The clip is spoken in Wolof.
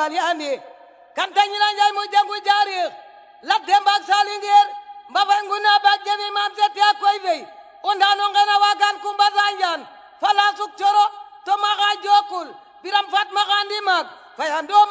aliani kanta nyina njay mo jangu jari la demba salingir mbaba nguna bagje mi mam seti akoy wey ondano ngena wagan kumba zanjan fala suk choro to maga jokul biram fatma gandi mag fayando